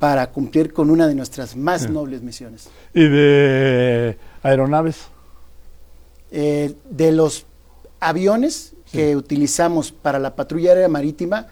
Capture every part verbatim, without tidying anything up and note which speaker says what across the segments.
Speaker 1: para cumplir con una de nuestras más
Speaker 2: sí.
Speaker 1: nobles misiones.
Speaker 2: ¿Y de aeronaves?
Speaker 1: Eh, de los aviones sí. que utilizamos para la patrulla aérea marítima,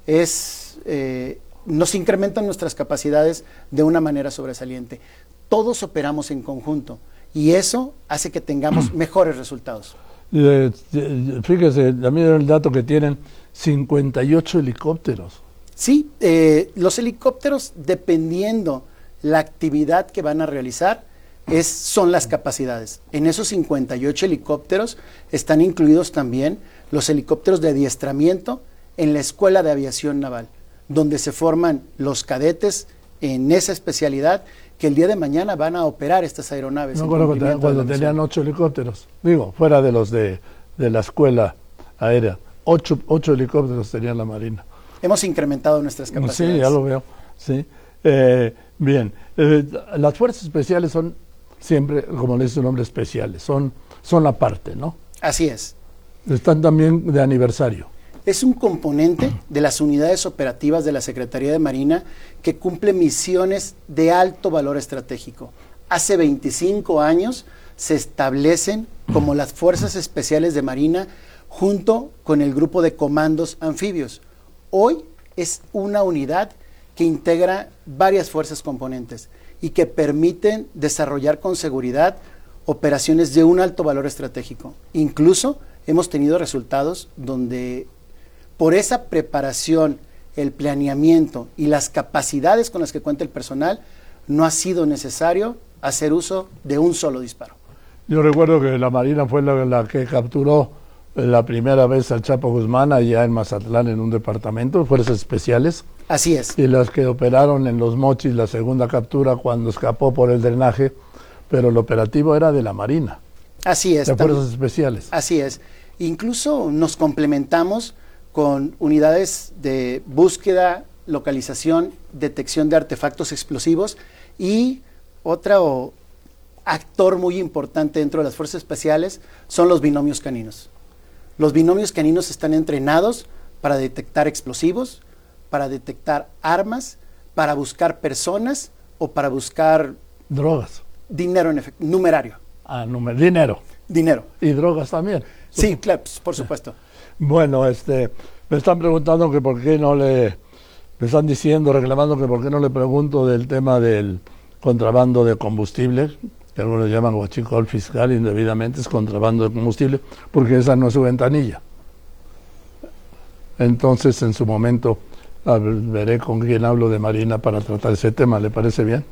Speaker 1: es, eh, nos incrementan nuestras capacidades de una manera sobresaliente. Todos operamos en conjunto y eso hace que tengamos mejores resultados.
Speaker 2: Eh, eh, fíjese, también el dato que tienen cincuenta y ocho helicópteros.
Speaker 1: Sí, eh, los helicópteros, dependiendo la actividad que van a realizar, es, son las capacidades. En esos cincuenta y ocho helicópteros están incluidos también los helicópteros de adiestramiento en la Escuela de Aviación Naval, donde se forman los cadetes en esa especialidad que el día de mañana van a operar estas aeronaves.
Speaker 2: No recuerdo cuando, cuando tenían ocho helicópteros, digo, fuera de los de, de la escuela aérea, ocho, ocho helicópteros tenían la Marina.
Speaker 1: Hemos incrementado nuestras capacidades.
Speaker 2: Sí, ya lo veo. Sí. Eh, bien, eh, las fuerzas especiales son siempre, como le dice su nombre, especiales, son, son la parte, ¿no?
Speaker 1: Así es.
Speaker 2: Están también de aniversario.
Speaker 1: Es un componente de las unidades operativas de la Secretaría de Marina que cumple misiones de alto valor estratégico. Hace veinticinco años se establecen como las Fuerzas Especiales de Marina junto con el Grupo de Comandos Anfibios. Hoy es una unidad que integra varias fuerzas componentes y que permiten desarrollar con seguridad operaciones de un alto valor estratégico. Incluso hemos tenido resultados donde por esa preparación, el planeamiento y las capacidades con las que cuenta el personal, no ha sido necesario hacer uso de un solo disparo.
Speaker 2: Yo recuerdo que la Marina fue la, la que capturó la primera vez al Chapo Guzmán allá en Mazatlán, en un departamento de fuerzas especiales.
Speaker 1: Así es.
Speaker 2: Y las que operaron en Los Mochis la segunda captura cuando escapó por el drenaje, pero el operativo era de la Marina.
Speaker 1: Así es.
Speaker 2: De fuerzas especiales.
Speaker 1: Así es. Incluso nos complementamos con unidades de búsqueda, localización, detección de artefactos explosivos y otro actor muy importante dentro de las fuerzas especiales son los binomios caninos. Los binomios caninos están entrenados para detectar explosivos, para detectar armas, para buscar personas o para buscar
Speaker 2: drogas.
Speaker 1: Dinero en efectivo, numerario.
Speaker 2: Ah, numer dinero.
Speaker 1: Dinero.
Speaker 2: Y drogas también.
Speaker 1: Sí, claro, por supuesto.
Speaker 2: Bueno, este, me están preguntando que por qué no le, me están diciendo, reclamando que por qué no le pregunto del tema del contrabando de combustible, que algunos llaman huachicol fiscal, indebidamente es contrabando de combustible, porque esa no es su ventanilla. Entonces, en su momento, a ver, veré con quién hablo de Marina para tratar ese tema, ¿le parece bien?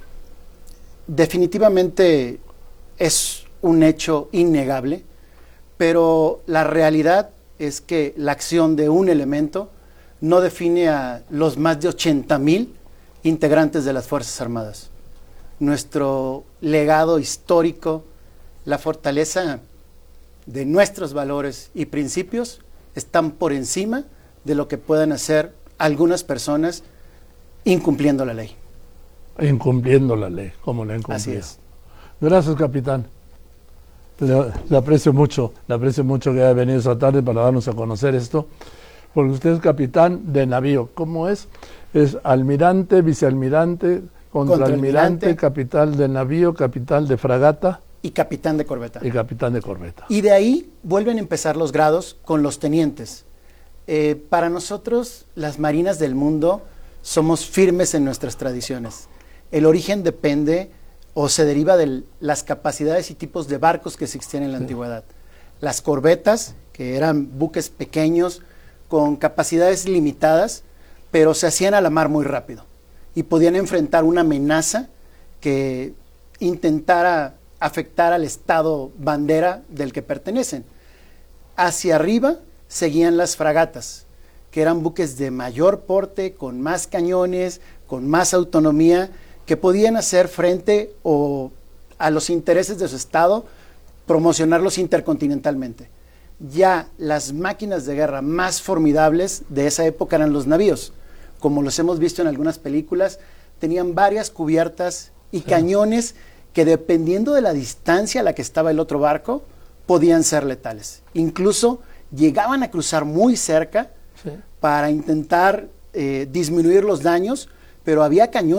Speaker 1: Definitivamente es un hecho innegable, pero la realidad es que la acción de un elemento no define a los más de ochenta mil integrantes de las Fuerzas Armadas. Nuestro legado histórico, la fortaleza de nuestros valores y principios están por encima de lo que puedan hacer algunas personas incumpliendo la ley.
Speaker 2: Incumpliendo la ley, como la incumplido.
Speaker 1: Así es.
Speaker 2: Gracias, capitán. Le, le aprecio mucho, le aprecio mucho que haya venido esta tarde para darnos a conocer esto, porque usted es capitán de navío. ¿Cómo es? Es almirante, vicealmirante, contraalmirante, capitán de navío, capitán de fragata.
Speaker 1: Y capitán de corbeta.
Speaker 2: Y capitán de corbeta.
Speaker 1: Y de ahí vuelven a empezar los grados con los tenientes. Eh, para nosotros, las marinas del mundo, somos firmes en nuestras tradiciones. El origen depende o se deriva de las capacidades y tipos de barcos que existían en la sí. antigüedad. Las corbetas, que eran buques pequeños con capacidades limitadas, pero se hacían a la mar muy rápido y podían enfrentar una amenaza que intentara afectar al estado bandera del que pertenecen. Hacia arriba seguían las fragatas, que eran buques de mayor porte, con más cañones, con más autonomía, que podían hacer frente o a los intereses de su estado, promocionarlos intercontinentalmente. Ya las máquinas de guerra más formidables de esa época eran los navíos. Como los hemos visto en algunas películas, tenían varias cubiertas y sí. cañones que, dependiendo de la distancia a la que estaba el otro barco, podían ser letales. Incluso llegaban a cruzar muy cerca sí. para intentar eh, disminuir los daños, pero había cañones